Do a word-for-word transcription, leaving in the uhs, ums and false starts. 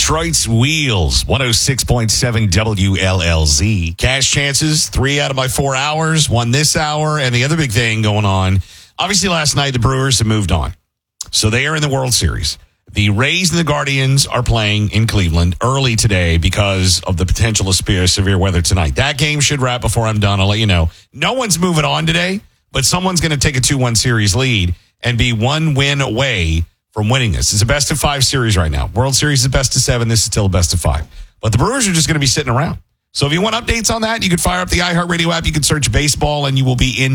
Detroit's Wheels, one oh six point seven W L L Z. Cash chances, three out of my four hours, one this hour. And the other big thing going on, obviously last night the Brewers have moved on. So they are in the World Series. The Rays and the Guardians are playing in Cleveland early today because of the potential of severe, severe weather tonight. That game should wrap before I'm done. I'll let you know. No one's moving on today, but someone's going to take a two one series lead and be one win away from winning this. It's a best of five series right now. World Series is best of seven. This is still a best of five. But the Brewers are just going to be sitting around. So if you want updates on that, you can fire up the iHeartRadio app. You can search baseball and you will be in